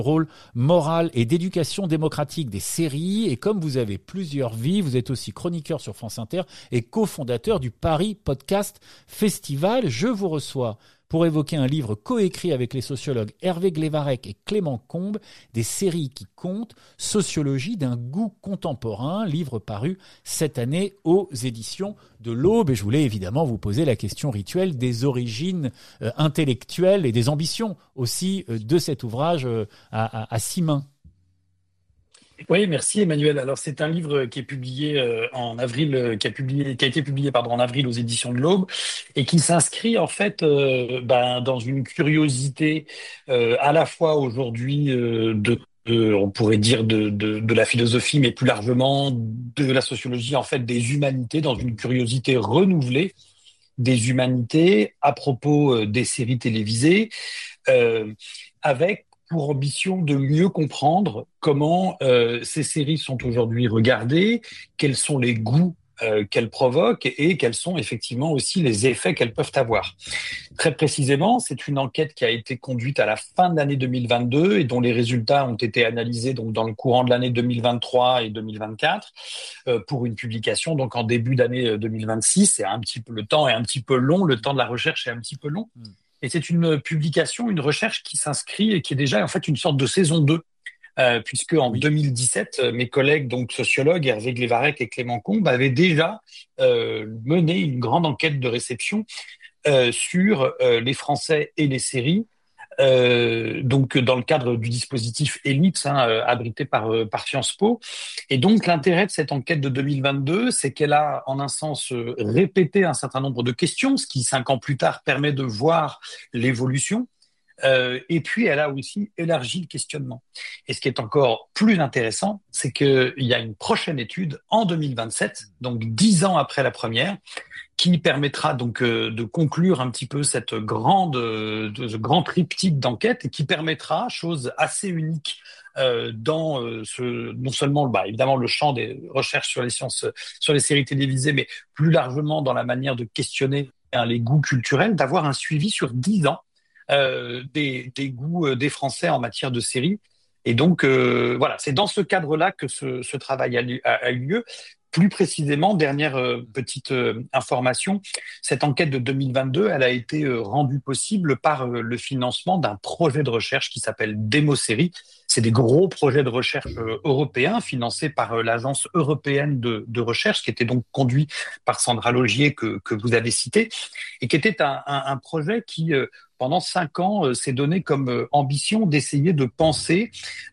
rôle moral et d'éducation démocratique des séries. Et comme vous avez plusieurs vies, vous êtes aussi chroniqueur sur France Inter et cofondateur du Paris Podcast Festival. Je vous reçois pour évoquer un livre coécrit avec les sociologues Hervé Glévarec et Clément Combes, Des séries qui comptent, sociologie d'un goût contemporain, livre paru cette année aux éditions de l'Aube. Et je voulais évidemment vous poser la question rituelle des origines intellectuelles et des ambitions aussi de cet ouvrage à 6 mains. Oui, merci Emmanuel. Alors c'est un livre qui est publié en avril, qui a été publié en avril aux éditions de l'Aube et qui s'inscrit en fait dans une curiosité à la fois aujourd'hui on pourrait dire de la philosophie, mais plus largement de la sociologie en fait des humanités, dans une curiosité renouvelée des humanités à propos des séries télévisées, euh, avec pour ambition de mieux comprendre comment ces séries sont aujourd'hui regardées, quels sont les goûts qu'elles provoquent et quels sont effectivement aussi les effets qu'elles peuvent avoir. Très précisément, c'est une enquête qui a été conduite à la fin de l'année 2022 et dont les résultats ont été analysés donc dans le courant de l'année 2023 et 2024 pour une publication donc en début d'année 2026. C'est un petit peu, le temps est un petit peu long, le temps de la recherche est un petit peu long. Et c'est une publication, une recherche qui s'inscrit et qui est déjà en fait une sorte de saison 2, puisque en 2017, mes collègues donc sociologues Hervé Glévarec et Clément Combes avaient déjà mené une grande enquête de réception sur les Français et les séries, donc dans le cadre du dispositif Ellipse, abrité par Sciences Po. Et donc l'intérêt de cette enquête de 2022, c'est qu'elle a en un sens répété un certain nombre de questions, ce qui 5 ans plus tard permet de voir l'évolution. Et puis, elle a aussi élargi le questionnement. Et ce qui est encore plus intéressant, c'est qu'il y a une prochaine étude en 2027, donc 10 ans après la première, qui permettra donc de conclure un petit peu ce grand triptyque d'enquête et qui permettra, chose assez unique dans non seulement évidemment le champ des recherches sur les sciences, sur les séries télévisées, mais plus largement dans la manière de questionner les goûts culturels, d'avoir un suivi sur 10 ans des goûts des Français en matière de séries. Et donc, voilà, c'est dans ce cadre-là que ce travail a eu lieu. Plus précisément, dernière petite information, cette enquête de 2022, elle a été rendue possible par le financement d'un projet de recherche qui s'appelle DémoSérie. C'est des gros projets de recherche européens financés par l'Agence européenne de recherche, qui était donc conduit par Sandra Logier que vous avez cité, et qui était un projet qui pendant 5 ans, s'est donné comme ambition d'essayer de penser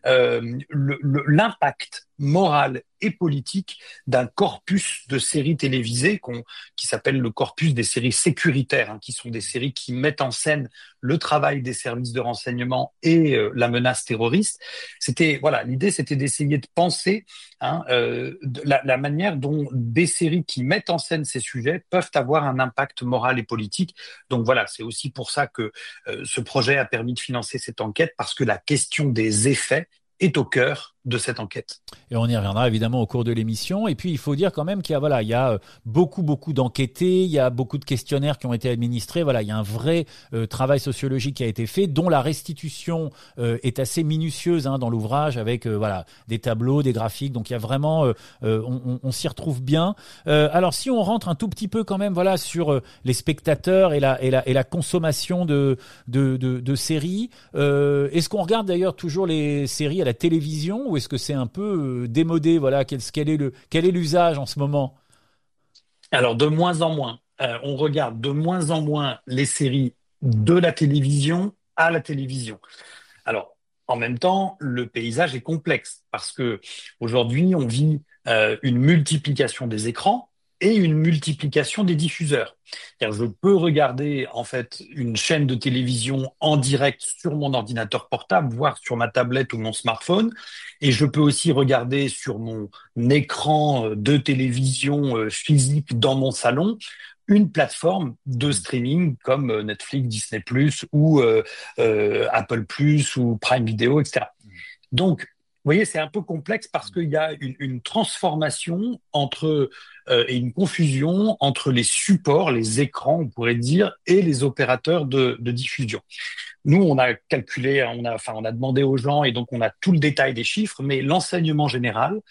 l'impact moral et politique d'un corpus de séries télévisées qui s'appelle le corpus des séries sécuritaires, qui sont des séries qui mettent en scène le travail des services de renseignement et la menace terroriste. L'idée, c'était d'essayer de penser la manière dont des séries qui mettent en scène ces sujets peuvent avoir un impact moral et politique. Donc voilà, c'est aussi pour ça que ce projet a permis de financer cette enquête, parce que la question des effets est au cœur de cette enquête. Et on y reviendra évidemment au cours de l'émission. Et puis il faut dire quand même qu'il y a beaucoup d'enquêtés, il y a beaucoup de questionnaires qui ont été administrés. Voilà, il y a un vrai travail sociologique qui a été fait, dont la restitution est assez minutieuse dans l'ouvrage, avec des tableaux, des graphiques. Donc il y a vraiment, on s'y retrouve bien. Alors si on rentre un tout petit peu quand même, sur les spectateurs et la consommation de séries. Est-ce qu'on regarde d'ailleurs toujours les séries à la télévision, ou est-ce que c'est un peu démodé? Voilà, quel est l'usage en ce moment? Alors, de moins en moins. On regarde de moins en moins les séries de la télévision à la télévision. Alors, en même temps, le paysage est complexe, parce que aujourd'hui, on vit une multiplication des écrans et une multiplication des diffuseurs. C'est-à-dire, je peux regarder en fait une chaîne de télévision en direct sur mon ordinateur portable, voire sur ma tablette ou mon smartphone, et je peux aussi regarder sur mon écran de télévision physique dans mon salon une plateforme de streaming comme Netflix, Disney+, ou Apple+, ou Prime Video, etc. Donc, voyez, c'est un peu complexe parce qu'il y a une transformation et une confusion entre les supports, les écrans, on pourrait dire, et les opérateurs de diffusion. Nous, on a calculé, on a demandé aux gens et donc on a tout le détail des chiffres, mais l'enseignement général,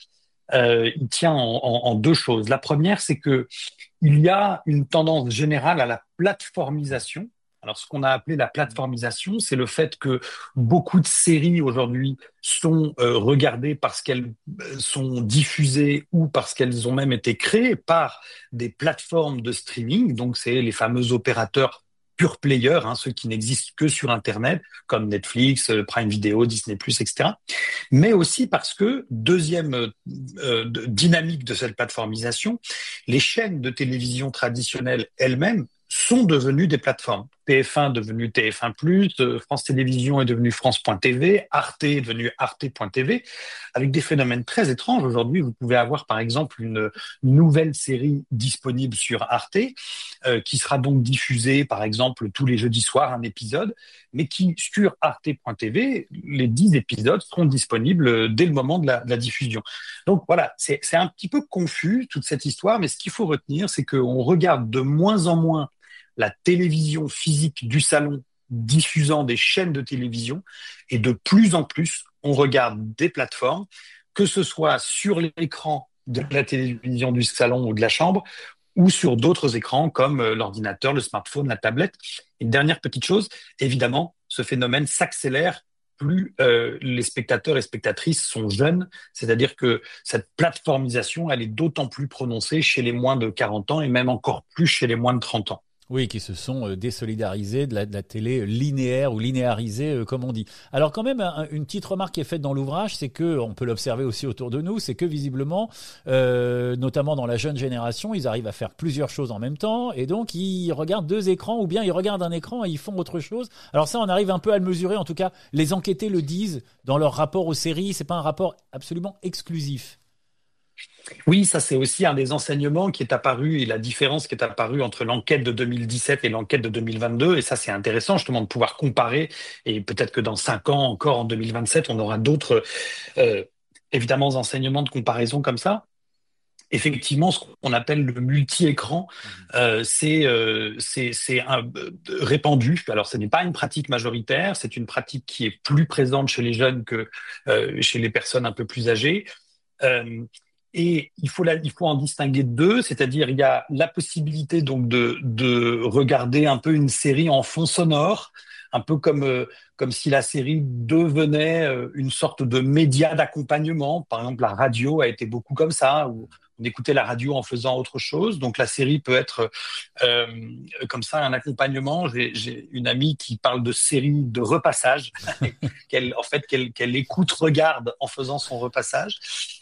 il tient en deux choses. La première, c'est que il y a une tendance générale à la plateformisation. Alors, ce qu'on a appelé la plateformisation, c'est le fait que beaucoup de séries aujourd'hui sont regardées parce qu'elles sont diffusées ou parce qu'elles ont même été créées par des plateformes de streaming. Donc, c'est les fameux opérateurs pure player, hein, ceux qui n'existent que sur Internet, comme Netflix, Prime Video, Disney+, etc. Mais aussi parce que, deuxième dynamique de cette plateformisation, les chaînes de télévision traditionnelles elles-mêmes sont devenues des plateformes. TF1 est devenu TF1+, France Télévisions est devenu France.tv, Arte est devenu Arte.tv, avec des phénomènes très étranges. Aujourd'hui, vous pouvez avoir par exemple une nouvelle série disponible sur Arte, qui sera donc diffusée par exemple tous les jeudis soirs, un épisode, mais qui sur Arte.tv, les 10 épisodes seront disponibles dès le moment de la diffusion. Donc voilà, c'est un petit peu confus toute cette histoire, mais ce qu'il faut retenir, c'est qu'on regarde de moins en moins la télévision physique du salon diffusant des chaînes de télévision et de plus en plus, on regarde des plateformes, que ce soit sur l'écran de la télévision du salon ou de la chambre ou sur d'autres écrans comme l'ordinateur, le smartphone, la tablette. Une dernière petite chose, évidemment, ce phénomène s'accélère plus les spectateurs et spectatrices sont jeunes, c'est-à-dire que cette plateformisation, elle est d'autant plus prononcée chez les moins de 40 ans et même encore plus chez les moins de 30 ans. Oui, qui se sont désolidarisés de la télé linéaire ou linéarisée, comme on dit. Alors quand même, une petite remarque qui est faite dans l'ouvrage, c'est que, on peut l'observer aussi autour de nous, c'est que visiblement, notamment dans la jeune génération, ils arrivent à faire plusieurs choses en même temps, et donc ils regardent deux écrans, ou bien ils regardent un écran et ils font autre chose. Alors ça, on arrive un peu à le mesurer, en tout cas, les enquêtés le disent dans leur rapport aux séries, c'est pas un rapport absolument exclusif. Oui, ça c'est aussi un des enseignements qui est apparu et la différence qui est apparue entre l'enquête de 2017 et l'enquête de 2022. Et ça c'est intéressant justement de pouvoir comparer et peut-être que dans 5 ans encore en 2027, on aura d'autres euh, évidemment enseignements de comparaison comme ça. Effectivement, ce qu'on appelle le multi-écran, répandu. Alors, ce n'est pas une pratique majoritaire, c'est une pratique qui est plus présente chez les jeunes que chez les personnes un peu plus âgées. Euh, et il faut en distinguer deux, c'est-à-dire il y a la possibilité donc de regarder un peu une série en fond sonore, un peu comme si la série devenait une sorte de média d'accompagnement. Par exemple, la radio a été beaucoup comme ça, où on écoutait la radio en faisant autre chose. Donc la série peut être euh, comme ça un accompagnement. J'ai une amie qui parle de série de repassage, qu'elle écoute, regarde en faisant son repassage.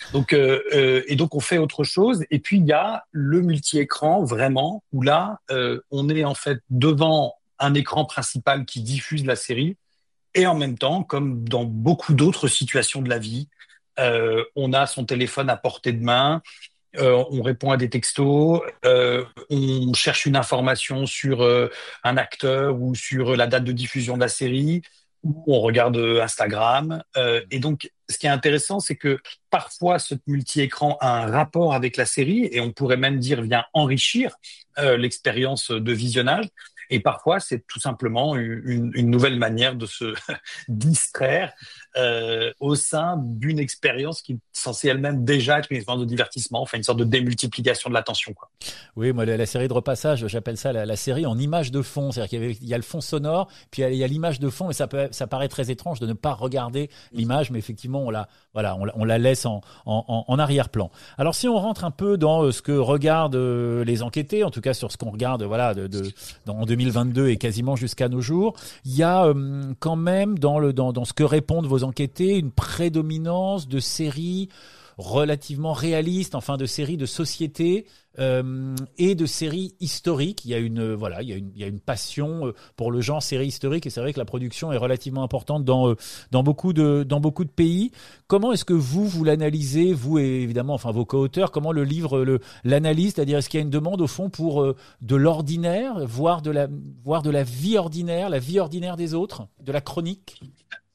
Et donc on fait autre chose. Et puis il y a le multi-écran vraiment où là on est en fait devant un écran principal qui diffuse la série et en même temps, comme dans beaucoup d'autres situations de la vie, on a son téléphone à portée de main, on répond à des textos, on cherche une information sur un acteur ou sur la date de diffusion de la série, ou on regarde Instagram. Et donc, ce qui est intéressant, c'est que parfois, ce multi-écran a un rapport avec la série et on pourrait même dire vient enrichir l'expérience de visionnage. Et parfois, c'est tout simplement une nouvelle manière de se distraire au sein d'une expérience qui est censée elle-même déjà être une expérience de divertissement, enfin une sorte de démultiplication de l'attention, quoi. Oui, moi, la série de repassage, j'appelle ça la série en image de fond. C'est-à-dire il y a le fond sonore, puis il y a l'image de fond, et ça paraît très étrange de ne pas regarder l'image, mais effectivement, on la laisse en arrière-plan. Alors, si on rentre un peu dans ce que regardent les enquêtés, en tout cas sur ce qu'on regarde, en 2022 et quasiment jusqu'à nos jours, il y a quand même dans ce que répondent vos enquêtés une prédominance de séries relativement réaliste, enfin de séries de société et de séries historiques. Il y a il y a une passion pour le genre série historique et c'est vrai que la production est relativement importante dans beaucoup de pays. Comment est-ce que vous l'analysez, vous et évidemment enfin vos co-auteurs, comment le livre l'analyse, c'est-à-dire est-ce qu'il y a une demande au fond pour de l'ordinaire, voire de la vie ordinaire des autres, de la chronique?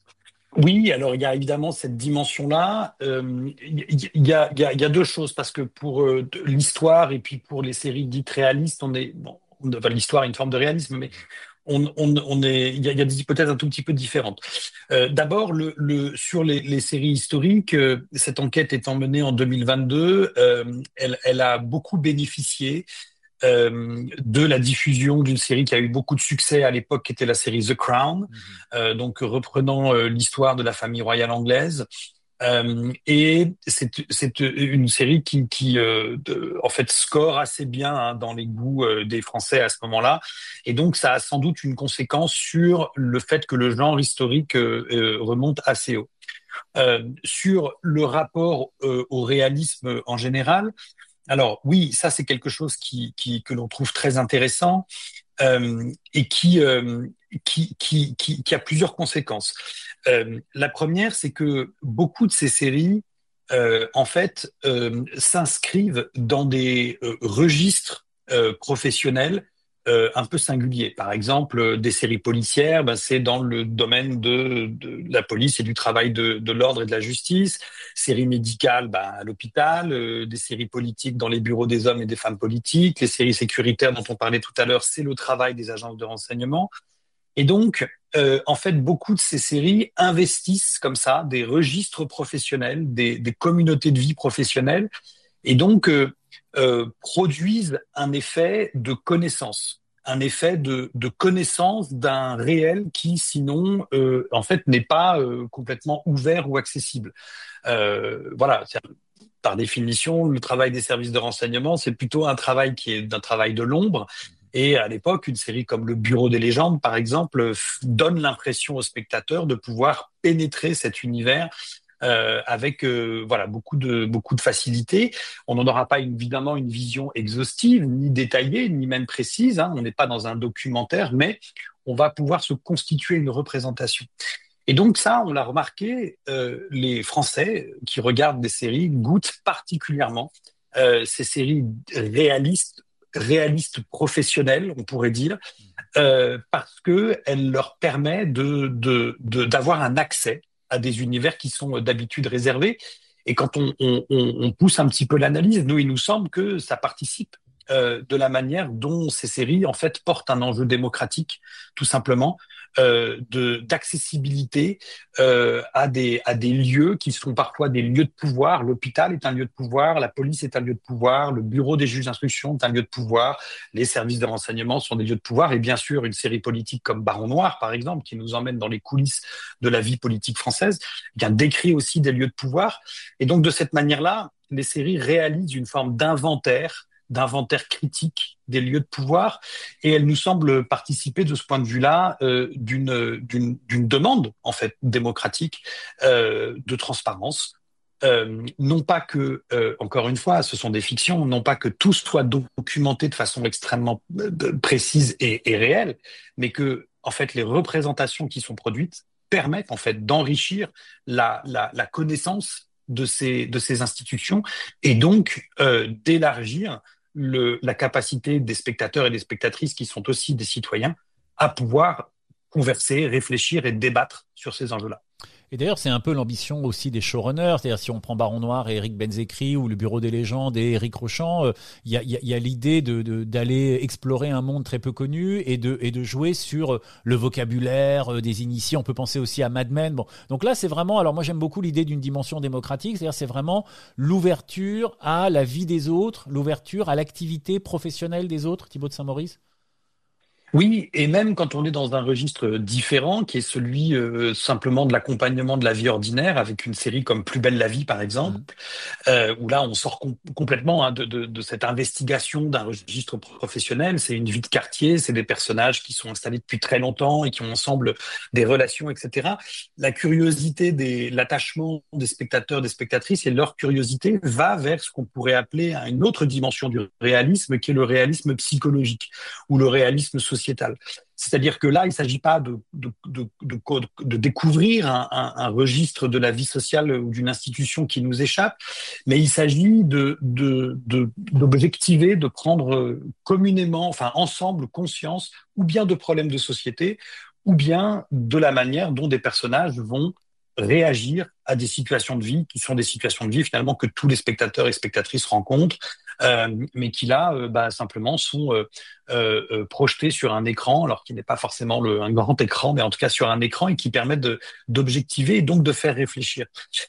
Oui, alors il y a évidemment cette dimension-là. Il y a deux choses parce que pour l'histoire et puis pour les séries dites réalistes, on est bon, enfin, l'histoire est une forme de réalisme, mais il y a des hypothèses un tout petit peu différentes. D'abord, sur les séries historiques, cette enquête étant menée en 2022, elle a beaucoup bénéficié de la diffusion d'une série qui a eu beaucoup de succès à l'époque, qui était la série The Crown, Mhm. donc reprenant l'histoire de la famille royale anglaise. Et c'est une série qui en fait score assez bien hein, dans les goûts des Français à ce moment-là. Et donc ça a sans doute une conséquence sur le fait que le genre historique remonte assez haut. Sur le rapport au réalisme en général, alors oui, ça c'est quelque chose que l'on trouve très intéressant et qui a plusieurs conséquences. La première, c'est que beaucoup de ces séries, en fait, s'inscrivent dans des registres professionnels un peu singuliers. Par exemple, des séries policières, ben, c'est dans le domaine de la police et du travail de l'ordre et de la justice. Séries médicales, ben, à l'hôpital. Des séries politiques dans les bureaux des hommes et des femmes politiques. Les séries sécuritaires dont on parlait tout à l'heure, c'est le travail des agences de renseignement. Et donc, en fait, beaucoup de ces séries investissent comme ça des registres professionnels, des communautés de vie professionnelles, et donc produisent un effet de connaissance, un effet de connaissance d'un réel qui, sinon, en fait, n'est pas complètement ouvert ou accessible. Voilà, par définition, le travail des services de renseignement, c'est plutôt un travail qui est d'un travail de l'ombre. Et à l'époque, une série comme Le Bureau des légendes, par exemple, donne l'impression aux spectateurs de pouvoir pénétrer cet univers avec voilà beaucoup de facilité. On n'en aura pas évidemment une vision exhaustive, ni détaillée, ni même précise. Hein. On n'est pas dans un documentaire, mais on va pouvoir se constituer une représentation. Et donc ça, on l'a remarqué, les Français qui regardent des séries goûtent particulièrement ces séries réalistes professionnelles, on pourrait dire, parce que elle leur permet d'avoir un accès à des univers qui sont d'habitude réservés. Et quand on pousse un petit peu l'analyse, nous, il nous semble que ça participe de la manière dont ces séries en fait portent un enjeu démocratique, tout simplement, d'accessibilité à des lieux qui sont parfois des lieux de pouvoir. L'hôpital est un lieu de pouvoir, la police est un lieu de pouvoir, le bureau des juges d'instruction est un lieu de pouvoir, les services de renseignement sont des lieux de pouvoir, et bien sûr une série politique comme Baron Noir, par exemple, qui nous emmène dans les coulisses de la vie politique française, bien décrit aussi des lieux de pouvoir. Et donc de cette manière-là, les séries réalisent une forme d'inventaire critique des lieux de pouvoir, et elle nous semble participer de ce point de vue-là d'une demande en fait démocratique de transparence. Non pas que, encore une fois, ce sont des fictions, non pas que tout soit documenté de façon extrêmement précise et réelle, mais que en fait les représentations qui sont produites permettent en fait d'enrichir la connaissance de ces institutions et donc d'élargir la capacité des spectateurs et des spectatrices qui sont aussi des citoyens à pouvoir converser, réfléchir et débattre sur ces enjeux-là. Et d'ailleurs, c'est un peu l'ambition aussi des showrunners. C'est-à-dire, si on prend Baron Noir et Eric Benzekri ou le Bureau des légendes et Éric Rochant, il y a l'idée d'aller explorer un monde très peu connu et de jouer sur le vocabulaire des initiés. On peut penser aussi à Mad Men. Bon, donc là, c'est vraiment. Alors moi, j'aime beaucoup l'idée d'une dimension démocratique. C'est-à-dire, c'est vraiment l'ouverture à la vie des autres, l'ouverture à l'activité professionnelle des autres. Thibaut de Saint-Maurice. Oui, et même quand on est dans un registre différent, qui est celui simplement de l'accompagnement de la vie ordinaire, avec une série comme Plus belle la vie, par exemple, Mmh. où là, on sort complètement hein, de cette investigation d'un registre professionnel. C'est une vie de quartier, c'est des personnages qui sont installés depuis très longtemps et qui ont ensemble des relations, etc. La curiosité, l'attachement des spectateurs, des spectatrices et leur curiosité va vers ce qu'on pourrait appeler une autre dimension du réalisme, qui est le réalisme psychologique ou le réalisme sociétal. C'est-à-dire que là, il ne s'agit pas de découvrir un registre de la vie sociale ou d'une institution qui nous échappe, mais il s'agit d'objectiver, de prendre communément, enfin ensemble, conscience, ou bien de problèmes de société, ou bien de la manière dont des personnages vont réagir à des situations de vie qui sont des situations de vie finalement que tous les spectateurs et spectatrices rencontrent, mais qui là simplement sont projetés sur un écran, alors qu'il n'est pas forcément un grand écran, mais en tout cas sur un écran et qui permettent d'objectiver et donc de faire réfléchir.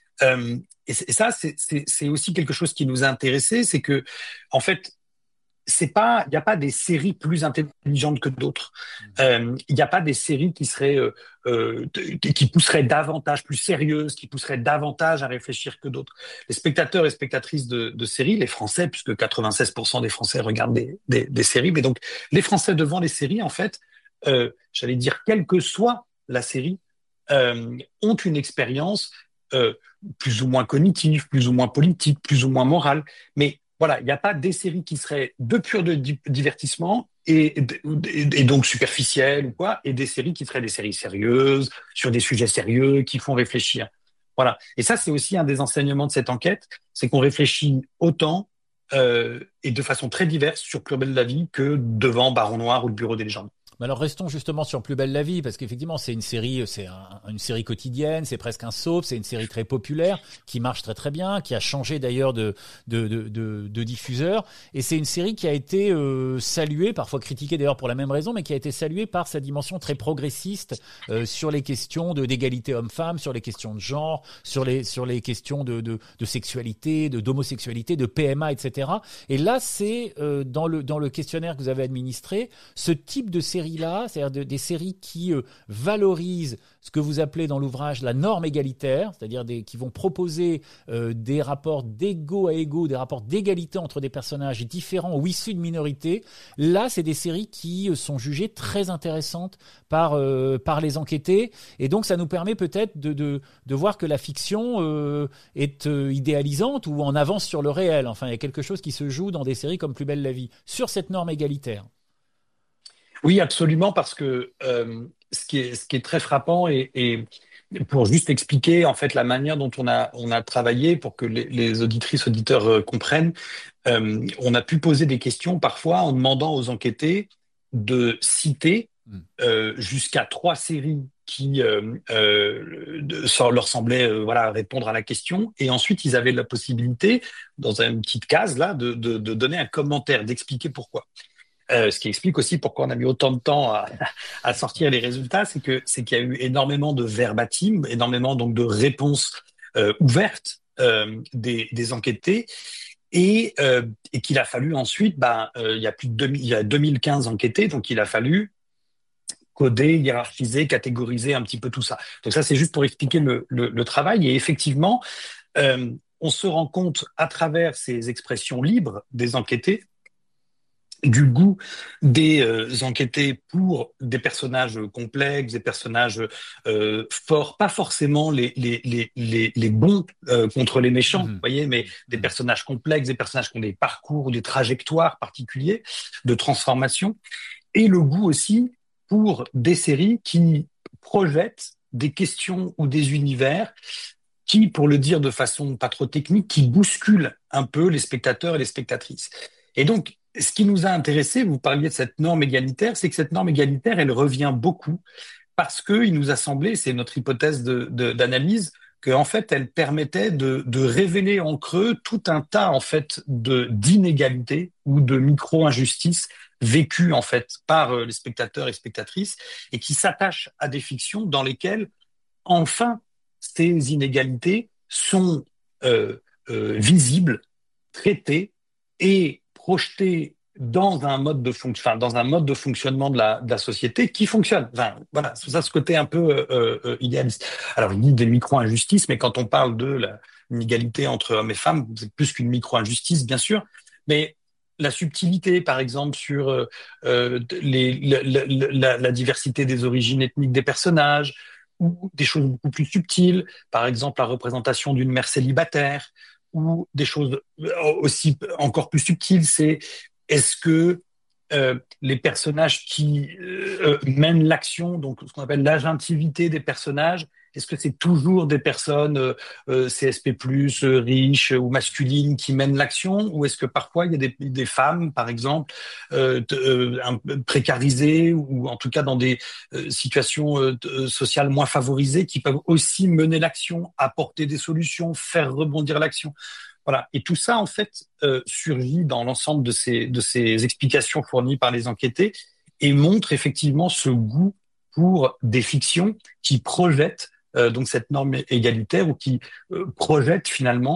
Et ça, c'est aussi quelque chose qui nous a intéressés, c'est que en fait, il n'y a pas des séries plus intelligentes que d'autres. Il n'y a pas des séries qui seraient, qui pousseraient davantage, plus sérieuses, qui pousseraient davantage à réfléchir que d'autres. Les spectateurs et spectatrices de séries, les Français, puisque 96% des Français regardent des séries, mais donc les Français devant les séries, en fait, j'allais dire, quelle que soit la série, ont une expérience plus ou moins cognitive, plus ou moins politique, plus ou moins morale, mais voilà, il n'y a pas des séries qui seraient de pur divertissement et donc superficielles ou quoi, et des séries qui seraient des séries sérieuses, sur des sujets sérieux, qui font réfléchir. Voilà. Et ça, c'est aussi un des enseignements de cette enquête, c'est qu'on réfléchit autant et de façon très diverse sur Plus belle la vie que devant Baron Noir ou le Bureau des légendes. Mais alors restons justement sur Plus belle la vie, parce qu'effectivement c'est une série, une série quotidienne, c'est presque un soap, c'est une série très populaire qui marche très très bien, qui a changé d'ailleurs de diffuseur, et c'est une série qui a été saluée, parfois critiquée d'ailleurs pour la même raison, mais qui a été saluée par sa dimension très progressiste sur les questions d'égalité homme-femme, sur les questions de genre, sur les questions de sexualité, d'homosexualité, de PMA, etc. Et là c'est dans le questionnaire que vous avez administré, ce type de série là, c'est-à-dire des séries qui valorisent ce que vous appelez dans l'ouvrage la norme égalitaire, c'est-à-dire qui vont proposer des rapports d'égaux à égaux, des rapports d'égalité entre des personnages différents ou issus de minorités. Là, c'est des séries qui sont jugées très intéressantes par les enquêtés, et donc ça nous permet peut-être de voir que la fiction est idéalisante ou en avance sur le réel. Enfin, il y a quelque chose qui se joue dans des séries comme Plus belle la vie, sur cette norme égalitaire. Oui, absolument, parce que ce qui est très frappant et pour juste expliquer en fait la manière dont on a travaillé pour que les auditrices auditeurs comprennent, on a pu poser des questions parfois en demandant aux enquêtés de citer jusqu'à 3 séries qui ça leur semblait voilà répondre à la question, et ensuite ils avaient la possibilité dans une petite case là de donner un commentaire, d'expliquer pourquoi. Ce qui explique aussi pourquoi on a mis autant de temps à sortir les résultats, c'est qu'il y a eu énormément de verbatim, énormément donc de réponses ouvertes des enquêtés, et qu'il a fallu ensuite, il y a il y a 2015 enquêtés, donc il a fallu coder, hiérarchiser, catégoriser un petit peu tout ça. Donc ça, c'est juste pour expliquer le travail. Et effectivement, on se rend compte à travers ces expressions libres des enquêtés du goût des enquêtés pour des personnages complexes, des personnages forts, pas forcément les bons contre les méchants, vous voyez, mais des personnages complexes, des personnages qui ont des parcours, des trajectoires particuliers de transformation, et le goût aussi pour des séries qui projettent des questions ou des univers qui, pour le dire de façon pas trop technique, qui bousculent un peu les spectateurs et les spectatrices. Et donc, ce qui nous a intéressé, vous parliez de cette norme égalitaire, c'est que cette norme égalitaire, elle revient beaucoup parce que il nous a semblé, c'est notre hypothèse d'analyse, qu'en fait, elle permettait de révéler en creux tout un tas en fait d'inégalités ou de micro-injustices vécues en fait par les spectateurs et spectatrices, et qui s'attachent à des fictions dans lesquelles enfin ces inégalités sont visibles, traitées et projetées dans un mode de dans un mode de fonctionnement de la société qui fonctionne. Enfin, voilà, c'est ça, ce côté un peu idéaliste. Alors, il dit des micro-injustices, mais quand on parle de l'inégalité entre hommes et femmes, c'est plus qu'une micro-injustice, bien sûr, mais la subtilité, par exemple, sur la diversité des origines ethniques des personnages, ou des choses beaucoup plus subtiles, par exemple la représentation d'une mère célibataire, ou des choses aussi encore plus subtiles, c'est est-ce que les personnages qui mènent l'action, donc ce qu'on appelle l'agentivité des personnages, Est-ce que c'est toujours des personnes CSP+, riches ou masculines qui mènent l'action, ou est-ce que parfois il y a des femmes, par exemple, précarisées ou en tout cas dans des situations sociales moins favorisées qui peuvent aussi mener l'action, apporter des solutions, faire rebondir l'action. Voilà. Et tout ça, en fait, surgit dans l'ensemble de ces explications fournies par les enquêtés et montre effectivement ce goût pour des fictions qui projettent donc cette norme égalitaire ou qui projettent finalement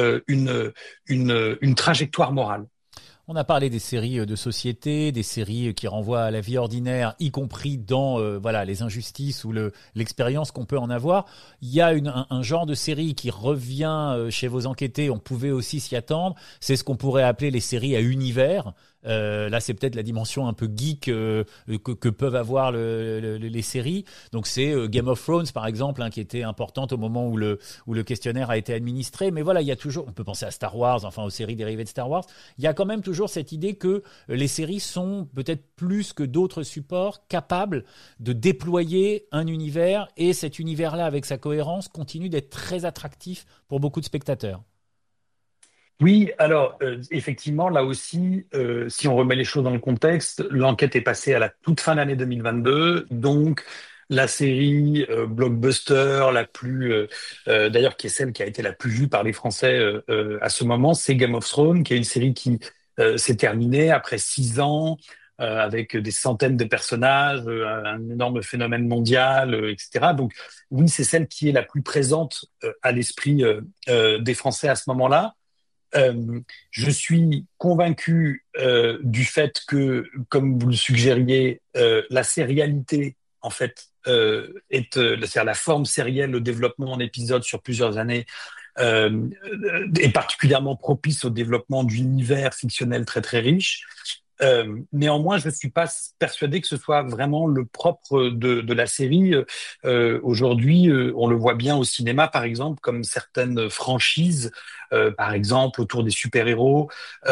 une trajectoire morale. On a parlé des séries de société, des séries qui renvoient à la vie ordinaire, y compris dans voilà les injustices ou l'expérience qu'on peut en avoir. Il y a un genre de série qui revient chez vos enquêtés, on pouvait aussi s'y attendre, c'est ce qu'on pourrait appeler les séries à univers. Là, c'est peut-être la dimension un peu geek que peuvent avoir les séries. Donc, c'est Game of Thrones, par exemple, hein, qui était importante au moment où le questionnaire a été administré. Mais voilà, il y a toujours, on peut penser à Star Wars, enfin aux séries dérivées de Star Wars. Il y a quand même toujours cette idée que les séries sont peut-être plus que d'autres supports capables de déployer un univers et cet univers-là, avec sa cohérence, continue d'être très attractif pour beaucoup de spectateurs. Oui, alors effectivement, là aussi, si on remet les choses dans le contexte, l'enquête est passée à la toute fin de l'année 2022, donc la série blockbuster la plus, d'ailleurs qui est celle qui a été la plus vue par les Français à ce moment, c'est Game of Thrones, qui est une série qui s'est terminée après 6 ans. Avec des centaines de personnages, un énorme phénomène mondial, etc. Donc oui, c'est celle qui est la plus présente à l'esprit des Français à ce moment-là. Je suis convaincu du fait que, comme vous le suggériez, la sérialité, en fait, c'est-à-dire la forme sérielle, le développement en épisodes sur plusieurs années, euh, est particulièrement propice au développement d'univers fictionnels très très riches. Néanmoins, je ne suis pas persuadé que ce soit vraiment le propre de la série. Aujourd'hui, on le voit bien au cinéma, par exemple, comme certaines franchises, par exemple autour des super-héros,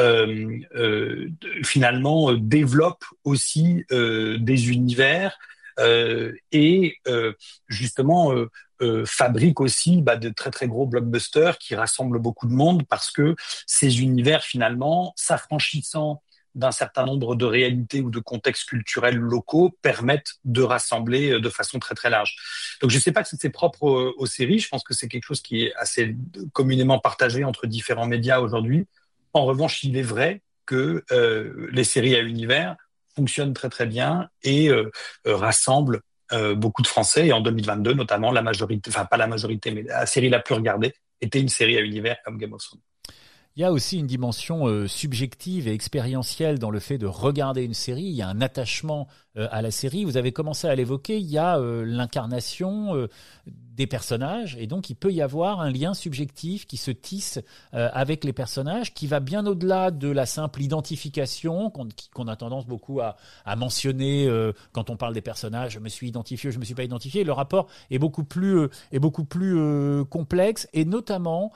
finalement développent aussi des univers et justement fabriquent aussi de très très gros blockbusters qui rassemblent beaucoup de monde parce que ces univers finalement s'affranchissant d'un certain nombre de réalités ou de contextes culturels locaux permettent de rassembler de façon très très large. Donc je ne sais pas si c'est propre aux séries, je pense que c'est quelque chose qui est assez communément partagé entre différents médias aujourd'hui. En revanche, il est vrai que les séries à univers fonctionnent très très bien et rassemblent beaucoup de Français. Et en 2022, notamment, la majorité, enfin pas la majorité, mais la série la plus regardée était une série à univers comme Game of Thrones. Il y a aussi une dimension subjective et expérientielle dans le fait de regarder une série. Il y a un attachement à la série. Vous avez commencé à l'évoquer. Il y a l'incarnation des personnages et donc il peut y avoir un lien subjectif qui se tisse avec les personnages, qui va bien au-delà de la simple identification qu'on a tendance beaucoup à mentionner quand on parle des personnages. Je me suis identifié, je me suis pas identifié. Le rapport est beaucoup plus complexe et notamment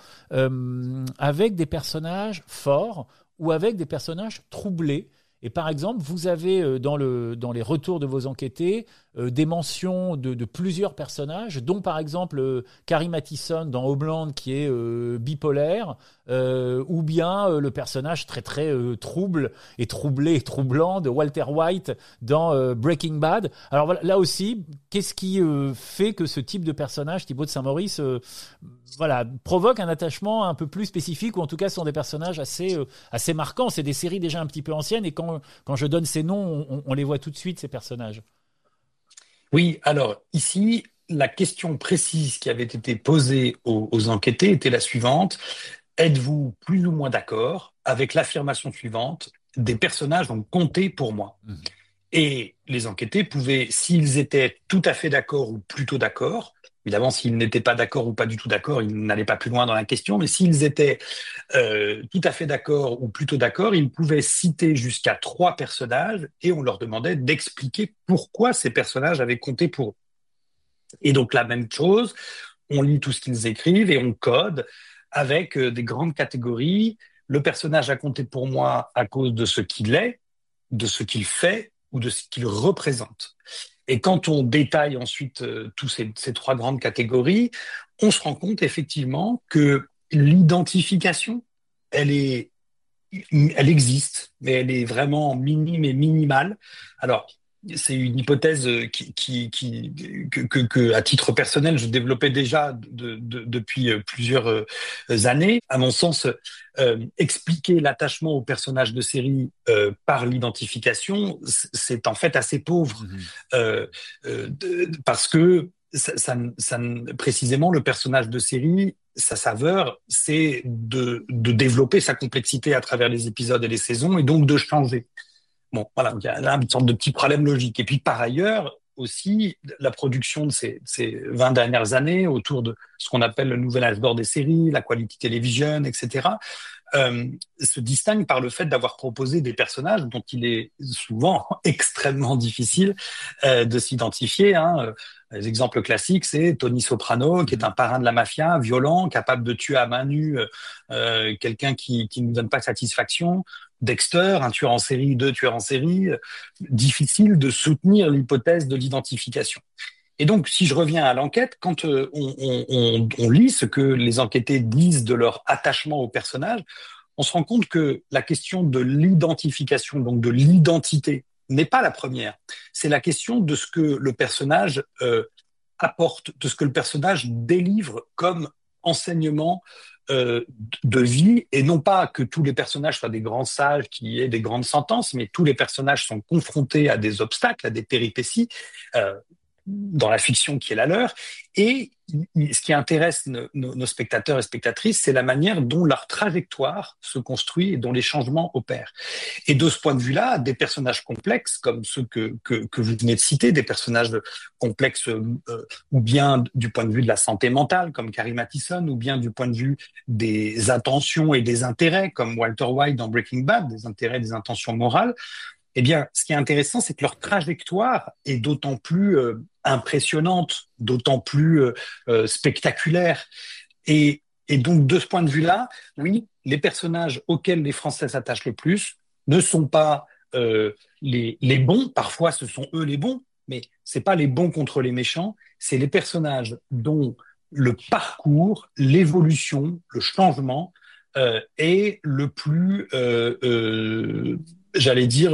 avec des personnages forts ou avec des personnages troublés. Et par exemple, vous avez dans les retours de vos enquêtés des mentions de plusieurs personnages, dont par exemple Carrie Mathison dans Homeland qui est bipolaire, ou bien le personnage très très trouble et troublé et troublant de Walter White dans Breaking Bad. Alors voilà, là aussi, qu'est-ce qui fait que ce type de personnage, Thibaut de Saint-Maurice, voilà, provoque un attachement un peu plus spécifique, ou en tout cas sont des personnages assez marquants. C'est des séries déjà un petit peu anciennes, et quand je donne ces noms, on les voit tout de suite, ces personnages. Oui, alors ici, la question précise qui avait été posée aux enquêtés était la suivante. Êtes-vous plus ou moins d'accord avec l'affirmation suivante, des personnages ont compté pour moi? Mhm. Et les enquêtés pouvaient, s'ils étaient tout à fait d'accord ou plutôt d'accord, évidemment, s'ils n'étaient pas d'accord ou pas du tout d'accord, ils n'allaient pas plus loin dans la question, mais s'ils étaient tout à fait d'accord ou plutôt d'accord, ils pouvaient citer jusqu'à 3 personnages et on leur demandait d'expliquer pourquoi ces personnages avaient compté pour eux. Et donc la même chose, on lit tout ce qu'ils écrivent et on code avec des grandes catégories. Le personnage a compté pour moi à cause de ce qu'il est, de ce qu'il fait ou de ce qu'il représente. Et quand on détaille ensuite tous ces trois grandes catégories, on se rend compte effectivement que l'identification, elle est, elle existe, mais elle est vraiment minime et minimale. Alors, c'est une hypothèse à titre personnel, je développais déjà depuis plusieurs années. À mon sens, expliquer l'attachement au personnage de série par l'identification, c'est en fait assez pauvre, Mhm. parce que précisément, le personnage de série, sa saveur, c'est de développer sa complexité à travers les épisodes et les saisons, et donc de changer. Bon, voilà, il y a là une sorte de petit problème logique. Et puis par ailleurs, aussi, la production de ces 20 dernières années autour de ce qu'on appelle le nouvel âge d'or des séries, la quality television, etc., se distingue par le fait d'avoir proposé des personnages dont il est souvent extrêmement difficile de s'identifier. Hein. Les exemples classiques, c'est Tony Soprano, qui est un Mhm. parrain de la mafia, violent, capable de tuer à main nue quelqu'un qui ne donne pas satisfaction. Dexter, un tueur en série, deux tueurs en série, difficile de soutenir l'hypothèse de l'identification. Et donc, si je reviens à l'enquête, quand on lit ce que les enquêtés disent de leur attachement au personnage, on se rend compte que la question de l'identification, donc de l'identité, n'est pas la première. C'est la question de ce que le personnage apporte, de ce que le personnage délivre comme enseignement euh, de vie, et non pas que tous les personnages soient des grands sages qui aient des grandes sentences, mais tous les personnages sont confrontés à des obstacles, à des péripéties. Euh, dans la fiction qui est la leur. Et ce qui intéresse nos spectateurs et spectatrices, c'est la manière dont leur trajectoire se construit et dont les changements opèrent. Et de ce point de vue-là, des personnages complexes, comme ceux que vous venez de citer, des personnages complexes ou bien du point de vue de la santé mentale, comme Carrie Mathison, ou bien du point de vue des intentions et des intérêts, comme Walter White dans Breaking Bad, des intérêts, des intentions morales, eh bien, ce qui est intéressant, c'est que leur trajectoire est d'autant plus impressionnante, d'autant plus spectaculaire. Et donc, de ce point de vue-là, oui, les personnages auxquels les Français s'attachent le plus ne sont pas les bons. Parfois, ce sont eux les bons, mais c'est pas les bons contre les méchants. C'est les personnages dont le parcours, l'évolution, le changement est le plus j'allais dire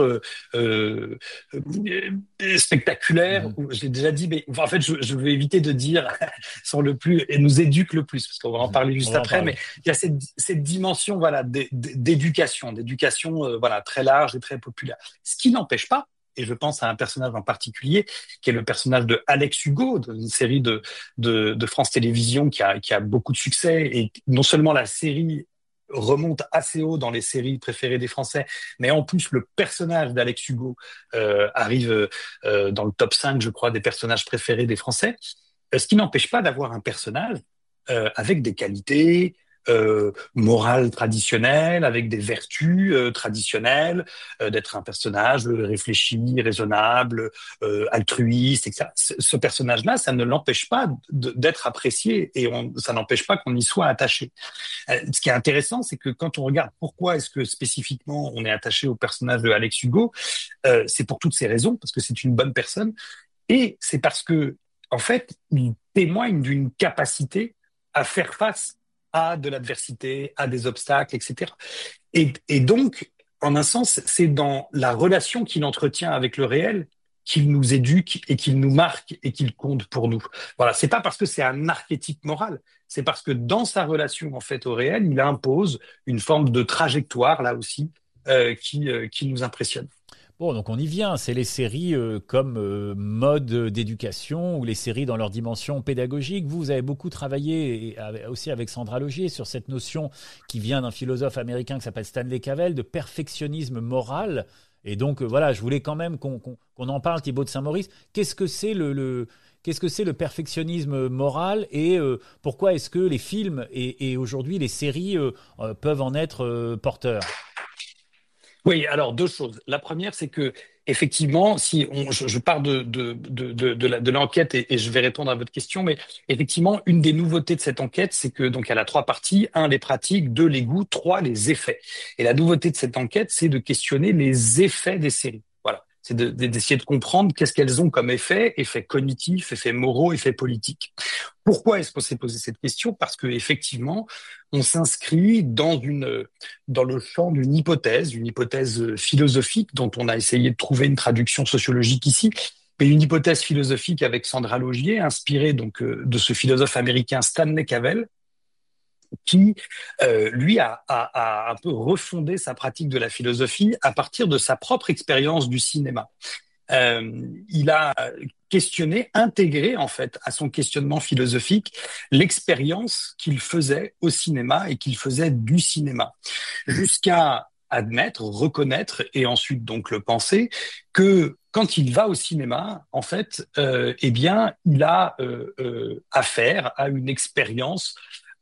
spectaculaire. Mhm. J'ai déjà dit, mais en fait, je vais éviter de dire sont le plus et nous éduquent le plus, parce qu'on va en Mhm. parler On juste va en après. Mais parler. il y a cette dimension, voilà, d'éducation, voilà, très large et très populaire. Ce qui n'empêche pas. Et je pense à un personnage en particulier, qui est le personnage de Alex Hugo, d'une série de France Télévisions qui a beaucoup de succès. Et non seulement la série remonte assez haut dans les séries préférées des Français, mais en plus le personnage d'Alex Hugo arrive dans le top 5, je crois, des personnages préférés des Français, ce qui n'empêche pas d'avoir un personnage avec des qualités morales traditionnelles, avec des vertus traditionnelles, d'être un personnage réfléchi, raisonnable, altruiste, etc. Ce personnage-là, ça ne l'empêche pas d'être apprécié et ça n'empêche pas qu'on y soit attaché. Ce qui est intéressant, c'est que quand on regarde pourquoi est-ce que spécifiquement on est attaché au personnage de Alex Hugo, c'est pour toutes ces raisons, parce que c'est une bonne personne, et c'est parce que, en fait, il témoigne d'une capacité à faire face à de l'adversité, à des obstacles, etc. Et donc, en un sens, c'est dans la relation qu'il entretient avec le réel qu'il nous éduque et qu'il nous marque et qu'il compte pour nous. Voilà, c'est pas parce que c'est un archétype moral, c'est parce que dans sa relation en fait au réel, il impose une forme de trajectoire là aussi qui nous impressionne. Bon, donc on y vient. C'est les séries comme mode d'éducation ou les séries dans leur dimension pédagogique. Vous avez beaucoup travaillé aussi avec Sandra Logier sur cette notion qui vient d'un philosophe américain qui s'appelle Stanley Cavell de perfectionnisme moral. Et donc voilà, je voulais quand même qu'on en parle, Thibaut de Saint-Maurice. Qu'est-ce que c'est qu'est-ce que c'est le perfectionnisme moral et pourquoi est-ce que les films et aujourd'hui les séries peuvent en être porteurs? Oui, alors deux choses. La première, c'est que effectivement, si je pars de l'enquête et je vais répondre à votre question, mais effectivement, une des nouveautés de cette enquête, c'est que donc elle a trois parties: un, les pratiques; deux, les goûts; trois, les effets. Et la nouveauté de cette enquête, c'est de questionner les effets des séries. Voilà. d'essayer de comprendre qu'est-ce qu'elles ont comme effets cognitifs, effets moraux, effets politiques. Pourquoi est-ce qu'on s'est posé cette question? Parce que effectivement, on s'inscrit dans le champ une hypothèse philosophique dont on a essayé de trouver une traduction sociologique ici, mais une hypothèse philosophique avec Sandra Logier, inspirée donc de ce philosophe américain Stanley Cavell, qui, lui, a un peu refondé sa pratique de la philosophie à partir de sa propre expérience du cinéma. Il a questionné, intégré en fait à son questionnement philosophique l'expérience qu'il faisait au cinéma et qu'il faisait du cinéma, jusqu'à admettre, reconnaître et ensuite donc le penser que quand il va au cinéma, en fait, eh bien, il a affaire à une expérience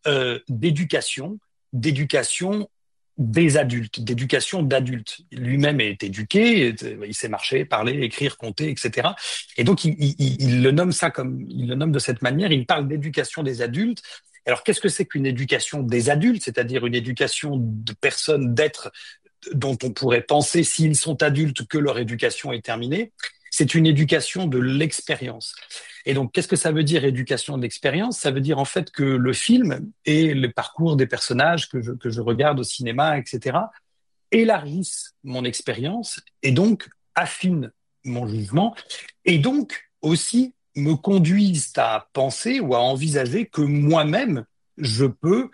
d'éducation des adultes, d'éducation d'adultes. Lui-même est éduqué, il sait marcher, parler, écrire, compter, etc. Et donc il le nomme il le nomme de cette manière. Il parle d'éducation des adultes. Alors qu'est-ce que c'est qu'une éducation des adultes, c'est-à-dire une éducation de personnes, d'êtres dont on pourrait penser s'ils sont adultes que leur éducation est terminée? C'est une éducation de l'expérience. Et donc, qu'est-ce que ça veut dire éducation de l'expérience? Ça veut dire en fait que le film et le parcours des personnages que je regarde au cinéma, etc., élargissent mon expérience et donc affinent mon jugement et donc aussi me conduisent à penser ou à envisager que moi-même, je peux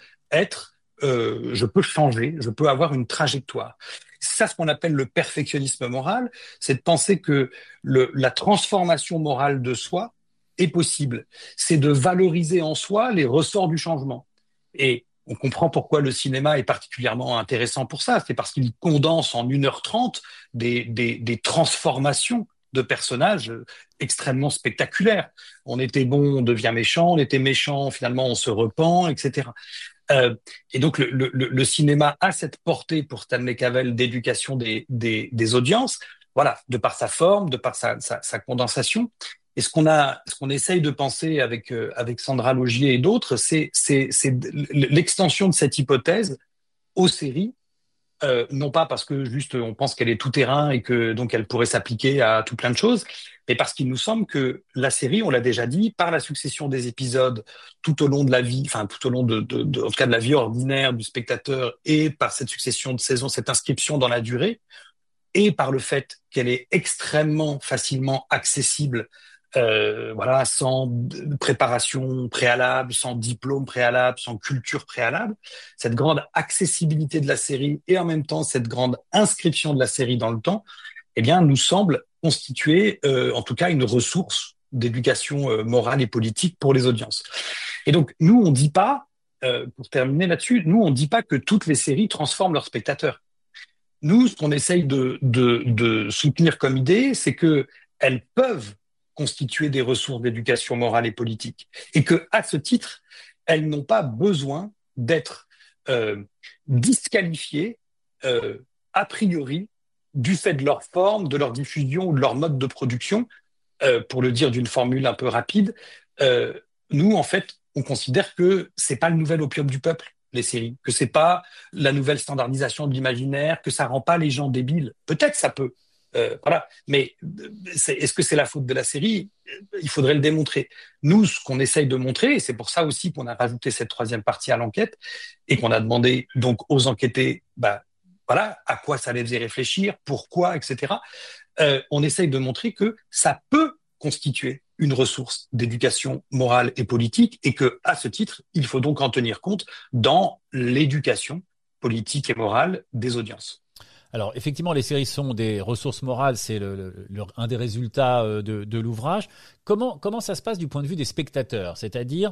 je peux changer, je peux avoir une trajectoire. C'est ça ce qu'on appelle le perfectionnisme moral, c'est de penser que la transformation morale de soi est possible. C'est de valoriser en soi les ressorts du changement. Et on comprend pourquoi le cinéma est particulièrement intéressant pour ça. C'est parce qu'il condense en 1h30 des transformations de personnages extrêmement spectaculaires. On était bon, on devient méchant, on était méchant, finalement on se repent, etc. Et donc le cinéma a cette portée pour Stanley Cavell d'éducation des audiences, voilà, de par sa forme, de par sa condensation. Et ce qu'on essaye de penser avec Sandra Logier et d'autres, c'est l'extension de cette hypothèse aux séries, non pas parce que juste on pense qu'elle est tout terrain et que donc elle pourrait s'appliquer à tout plein de choses, mais parce qu'il nous semble que la série, on l'a déjà dit, par la succession des épisodes tout au long de la vie, enfin tout au long en tout cas de la vie ordinaire du spectateur, et par cette succession de saisons, cette inscription dans la durée, et par le fait qu'elle est extrêmement facilement accessible, voilà, sans préparation préalable, sans diplôme préalable, sans culture préalable, cette grande accessibilité de la série et en même temps cette grande inscription de la série dans le temps, eh bien, nous semble constituer, en tout cas, une ressource d'éducation morale et politique pour les audiences. Et donc, nous, on dit pas, pour terminer là-dessus, nous, on dit pas que toutes les séries transforment leurs spectateurs. Nous, ce qu'on essaye de soutenir comme idée, c'est que elles peuvent constituer des ressources d'éducation morale et politique, et que, à ce titre, elles n'ont pas besoin d'être disqualifiées a priori du fait de leur forme, de leur diffusion ou de leur mode de production. Pour le dire d'une formule un peu rapide, euh, nous, en fait, on considère que c'est pas le nouvel opium du peuple, les séries, que c'est pas la nouvelle standardisation de l'imaginaire, que ça rend pas les gens débiles. Peut-être ça peut, voilà. Mais est-ce que c'est la faute de la série? Il faudrait le démontrer. Nous, ce qu'on essaye de montrer, et c'est pour ça aussi qu'on a rajouté cette troisième partie à l'enquête et qu'on a demandé donc aux enquêtés, bah, voilà, à quoi ça les faisait réfléchir, pourquoi, etc. On essaye de montrer que ça peut constituer une ressource d'éducation morale et politique et que, à ce titre, il faut donc en tenir compte dans l'éducation politique et morale des audiences. Alors effectivement, les séries sont des ressources morales, c'est un des résultats de l'ouvrage. Comment ça se passe du point de vue des spectateurs? C'est-à-dire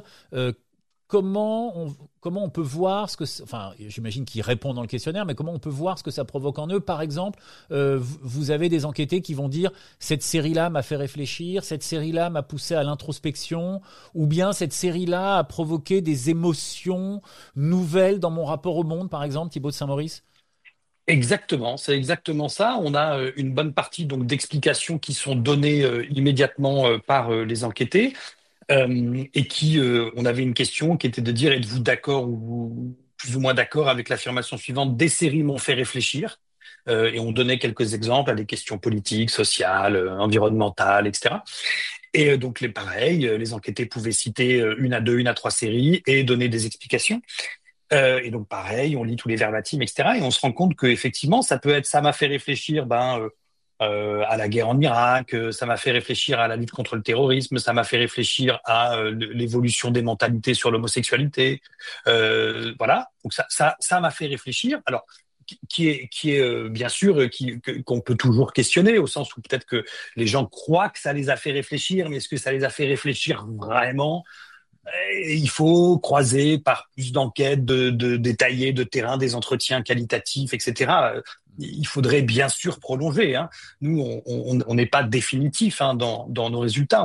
comment on peut voir enfin, j'imagine qu'ils répondent dans le questionnaire, mais comment on peut voir ce que ça provoque en eux? Par exemple, vous avez des enquêtés qui vont dire cette série-là m'a fait réfléchir, cette série-là m'a poussé à l'introspection, ou bien cette série-là a provoqué des émotions nouvelles dans mon rapport au monde, par exemple, Thibaut de Saint-Maurice? Exactement, c'est exactement ça. On a une bonne partie donc d'explications qui sont données immédiatement par les enquêtés et on avait une question qui était de dire êtes-vous d'accord ou plus ou moins d'accord avec l'affirmation suivante des séries m'ont fait réfléchir. et on donnait quelques exemples à des questions politiques, sociales, environnementales, etc. Et donc, pareil, les enquêtés pouvaient citer une à deux, une à trois séries et donner des explications. Et donc, pareil, on lit tous les verbatim, etc. Et on se rend compte que effectivement, ça peut être, ça m'a fait réfléchir, à la guerre en Irak, ça m'a fait réfléchir à la lutte contre le terrorisme, ça m'a fait réfléchir à l'évolution des mentalités sur l'homosexualité. Voilà, donc ça m'a fait réfléchir. Alors, qui est bien sûr qu'on peut toujours questionner au sens où peut-être que les gens croient que ça les a fait réfléchir, mais est-ce que ça les a fait réfléchir vraiment? Il faut croiser par plus d'enquêtes, de détaillées, de terrain, des entretiens qualitatifs, etc. Il faudrait bien sûr prolonger, hein. Nous, on n'est pas définitif, hein, dans nos résultats.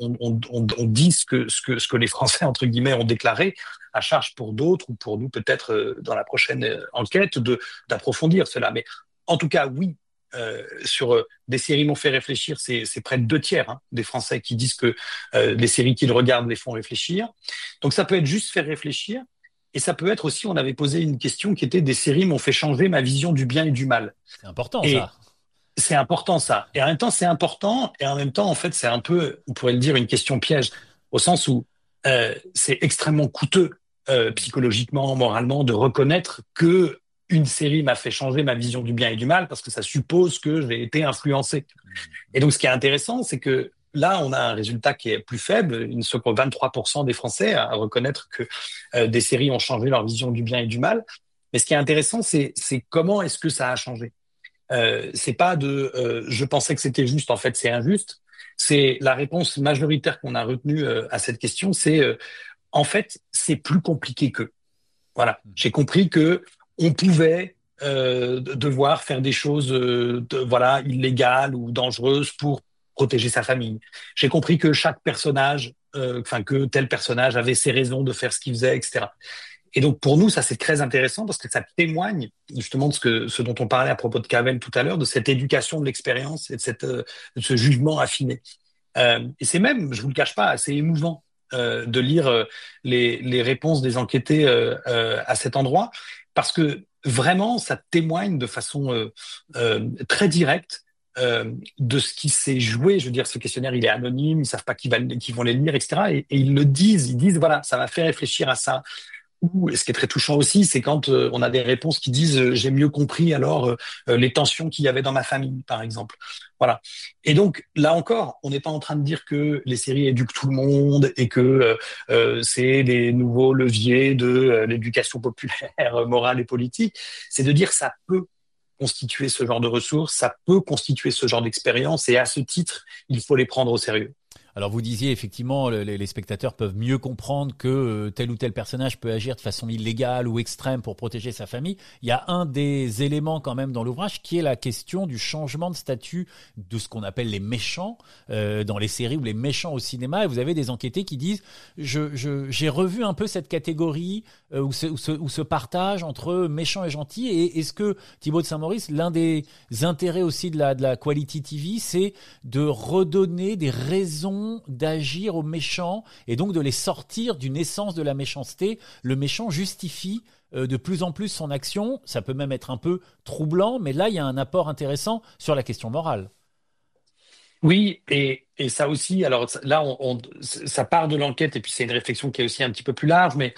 On dit ce que les Français, entre guillemets, ont déclaré, à charge pour d'autres ou pour nous peut-être dans la prochaine enquête d'approfondir cela. Mais en tout cas, oui, sur des séries m'ont fait réfléchir, c'est près de 2 tiers, hein, des Français qui disent que les séries qu'ils regardent les font réfléchir. Donc ça peut être juste faire réfléchir, et ça peut être aussi, on avait posé une question qui était des séries m'ont fait changer ma vision du bien et du mal. C'est important Et ça. c'est important ça. Et en même temps, c'est important, et en même temps, en fait, c'est un peu, on pourrait le dire, une question piège, au sens où c'est extrêmement coûteux psychologiquement, moralement, de reconnaître que une série m'a fait changer ma vision du bien et du mal, parce que ça suppose que j'ai été influencé. Et donc, ce qui est intéressant, c'est que là, on a un résultat qui est plus faible. Il ne se que 23% des Français à reconnaître que des séries ont changé leur vision du bien et du mal. Mais ce qui est intéressant, c'est comment est-ce que ça a changé. C'est pas je pensais que c'était juste, en fait, c'est injuste. C'est la réponse majoritaire qu'on a retenue à cette question, c'est en fait, c'est plus compliqué que. Voilà, j'ai compris que on pouvait devoir faire des choses voilà, illégales ou dangereuses pour protéger sa famille. J'ai compris que chaque personnage, enfin que tel personnage avait ses raisons de faire ce qu'il faisait, etc. Et donc pour nous, ça c'est très intéressant parce que ça témoigne justement ce dont on parlait à propos de Cavell tout à l'heure, de cette éducation de l'expérience et de ce jugement affiné. Et c'est même, je vous le cache pas, assez émouvant de lire les réponses des enquêtés à cet endroit, parce que vraiment, ça témoigne de façon très directe de ce qui s'est joué. Je veux dire, ce questionnaire, il est anonyme, ils savent pas qui vont les lire, etc. Et ils disent, voilà, ça m'a fait réfléchir à ça. Et ce qui est très touchant aussi, c'est quand on a des réponses qui disent j'ai mieux compris alors les tensions qu'il y avait dans ma famille, par exemple. Voilà. Et donc là encore, on n'est pas en train de dire que les séries éduquent tout le monde et que c'est les nouveaux leviers de l'éducation populaire, morale et politique. C'est de dire ça peut constituer ce genre de ressources, ça peut constituer ce genre d'expérience, et à ce titre, il faut les prendre au sérieux. Alors vous disiez effectivement les spectateurs peuvent mieux comprendre que tel ou tel personnage peut agir de façon illégale ou extrême pour protéger sa famille. Il y a un des éléments quand même dans l'ouvrage qui est la question du changement de statut de ce qu'on appelle les méchants dans les séries ou les méchants au cinéma. Et vous avez des enquêtés qui disent j'ai revu un peu cette catégorie ou ce partage entre méchants et gentils. Et est-ce que Thibaut de Saint-Maurice, l'un des intérêts aussi de la Quality TV, c'est de redonner des raisons d'agir aux méchants et donc de les sortir d'une essence de la méchanceté. Le méchant justifie de plus en plus son action. Ça peut même être un peu troublant, mais là, il y a un apport intéressant sur la question morale. Oui, et ça aussi, alors là, ça part de l'enquête, et puis c'est une réflexion qui est aussi un petit peu plus large, mais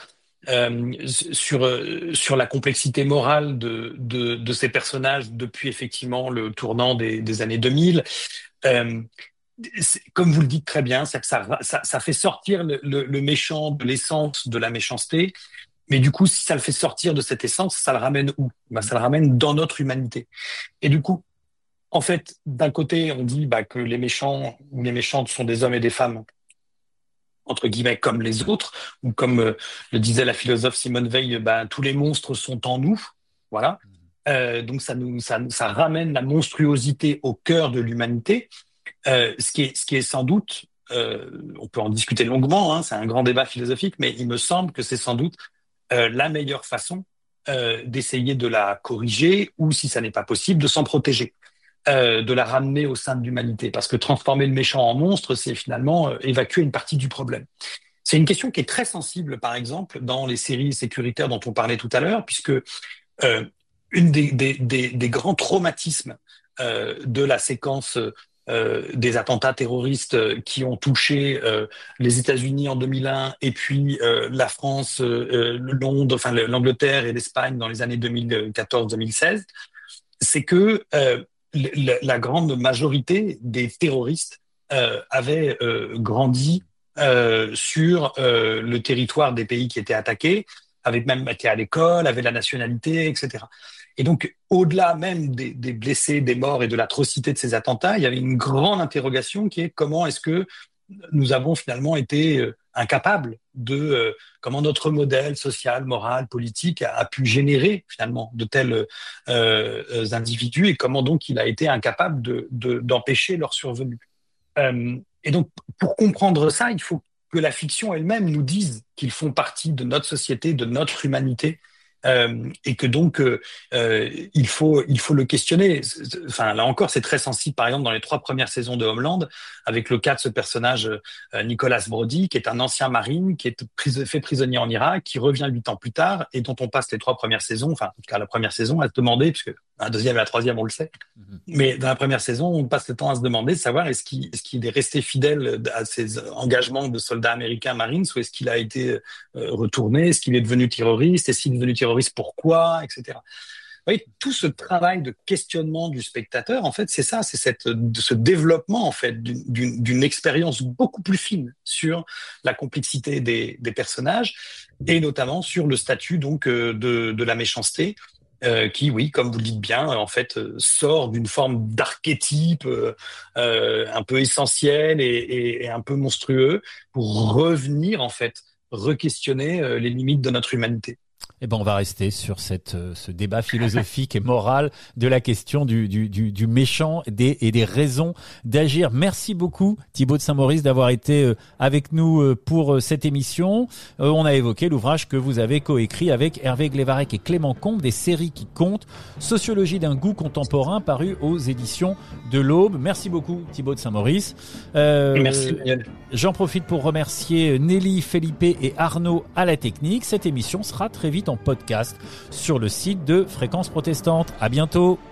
sur la complexité morale de ces personnages depuis effectivement le tournant des années 2000. Euh, Comme vous le dites très bien, c'est que ça fait sortir le méchant de l'essence de la méchanceté, mais du coup, si ça le fait sortir de cette essence, ça le ramène où? Ben, ça le ramène dans notre humanité. Et du coup, en fait, d'un côté, on dit que les méchants ou les méchantes sont des hommes et des femmes, entre guillemets, comme les autres, ou comme le disait la philosophe Simone Veil, tous les monstres sont en nous. Voilà. Donc ça ramène la monstruosité au cœur de l'humanité. Ce qui est sans doute, on peut en discuter longuement, hein, c'est un grand débat philosophique, mais il me semble que c'est sans doute la meilleure façon d'essayer de la corriger, ou si ça n'est pas possible, de s'en protéger, de la ramener au sein de l'humanité. Parce que transformer le méchant en monstre, c'est finalement évacuer une partie du problème. C'est une question qui est très sensible, par exemple, dans les séries sécuritaires dont on parlait tout à l'heure, puisque une des grands traumatismes de la séquence des attentats terroristes qui ont touché les États-Unis en 2001 et puis la France, Londres, enfin l'Angleterre et l'Espagne dans les années 2014-2016, c'est que la grande majorité des terroristes avaient grandi sur le territoire des pays qui étaient attaqués, avaient même été à l'école, avaient la nationalité, etc. Et donc, au-delà même des blessés, des morts et de l'atrocité de ces attentats, il y avait une grande interrogation qui est comment est-ce que nous avons finalement été incapables comment notre modèle social, moral, politique a pu générer finalement de tels individus et comment donc il a été incapable d'empêcher leur survenue. Et donc, pour comprendre ça, il faut que la fiction elle-même nous dise qu'ils font partie de notre société, de notre humanité, et que donc il faut le questionner. Enfin, là encore, c'est très sensible. Par exemple, dans les 3 premières saisons de Homeland, avec le cas de ce personnage Nicholas Brody, qui est un ancien marine, qui est fait prisonnier en Irak, qui revient 8 ans plus tard, et dont on passe les 3 premières saisons, enfin, en tout cas la première saison, à se demander, puisque la deuxième et la troisième, on le sait, mais dans la première saison, on passe le temps à se demander de savoir est-ce qu'il est resté fidèle à ses engagements de soldat américain Marines, ou est-ce qu'il a été retourné, est-ce qu'il est devenu terroriste, est-ce qu'il est devenu terroriste, pourquoi, etc. Vous voyez, tout ce travail de questionnement du spectateur, en fait, c'est ça, c'est ce développement, en fait, d'une expérience beaucoup plus fine sur la complexité des personnages, et notamment sur le statut, donc, de la méchanceté, qui, oui, comme vous le dites bien, en fait, sort d'une forme d'archétype un peu essentiel et un peu monstrueux pour revenir, en fait, re-questionner les limites de notre humanité. Eh ben, on va rester sur ce débat philosophique et moral de la question du méchant et des raisons d'agir. Merci beaucoup, Thibaut de Saint-Maurice, d'avoir été avec nous pour cette émission. On a évoqué l'ouvrage que vous avez coécrit avec Hervé Glevarec et Clément Combe, Des séries qui comptent, Sociologie d'un goût contemporain, paru aux éditions de l'Aube. Merci beaucoup, Thibaut de Saint-Maurice. Merci, Daniel. J'en profite pour remercier Nelly, Felipe et Arnaud à la technique. Cette émission sera très vite en podcast sur le site de Fréquence Protestante. À bientôt.